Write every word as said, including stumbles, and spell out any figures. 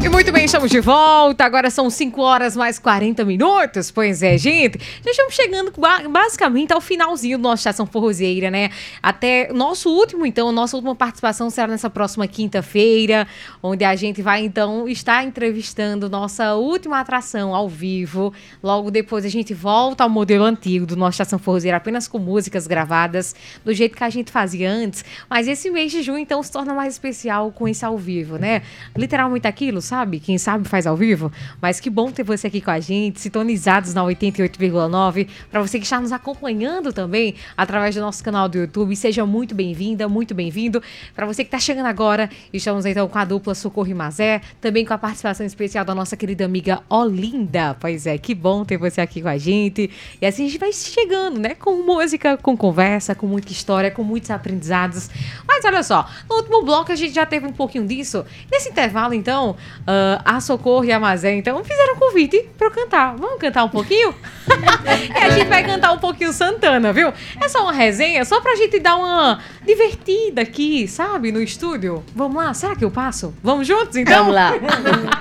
E muito bem, estamos de volta. Agora são cinco horas mais quarenta minutos. Pois é, gente. Já estamos chegando basicamente ao finalzinho do nosso Estação Forrozeira, né? Até nosso último, então, nossa última participação será nessa próxima quinta-feira, onde a gente vai, então, estar entrevistando nossa última atração ao vivo. Logo depois a gente volta ao modelo antigo do nosso Estação Forrozeira, apenas com músicas gravadas, do jeito que a gente fazia antes. Mas esse mês de junho, então, se torna mais especial com esse ao vivo, né? Literalmente aquilo, sabe? Quem sabe faz ao vivo. Mas que bom ter você aqui com a gente, sintonizados na oitenta e oito vírgula nove. Para você que está nos acompanhando também através do nosso canal do YouTube, seja muito bem-vinda, muito bem-vindo. Para você que está chegando agora, estamos então com a dupla Socorro e Mazé, também com a participação especial da nossa querida amiga Olinda. Pois é, que bom ter você aqui com a gente. E assim a gente vai chegando, né? Com música, com conversa, com muita história, com muitos aprendizados. Mas olha só, no último bloco a gente já teve um pouquinho disso. Nesse intervalo, então, uh, a Socorro e a Mazé, então, fizeram um convite pra eu cantar. Vamos cantar um pouquinho? E a gente vai cantar um pouquinho Santana, viu? É só uma resenha, só pra gente dar uma divertida aqui, sabe? No estúdio. Vamos lá? Será que eu passo? Vamos juntos, então? Vamos lá.